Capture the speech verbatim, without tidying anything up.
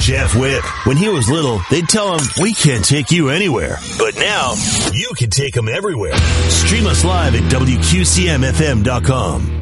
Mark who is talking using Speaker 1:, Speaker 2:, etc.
Speaker 1: Jeff Whip. When he was little, they'd tell him, we can't take you anywhere. But now, you can take him everywhere. Stream us live at W Q C M F M dot com.